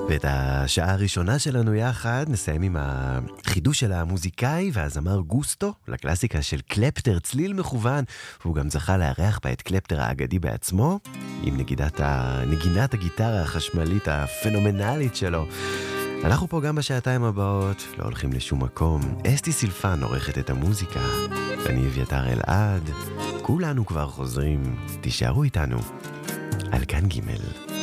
ואת השעה הראשונה שלנו יחד נסיים עם החידוש של המוזיקאי והזמר גוסטו לקלאסיקה של קלפטר, צליל מכוון, והוא גם זכה לארח בה את קלפטר האגדי בעצמו עם נגינת הגיטרה החשמלית הפנומנלית שלו. אנחנו פה גם בשעתיים הבאות, לא הולכים לשום מקום. אסתי סילפן עורכת את המוזיקה, אני אביתר אלעד, כולנו כבר חוזרים, תישארו איתנו על כאן ג'.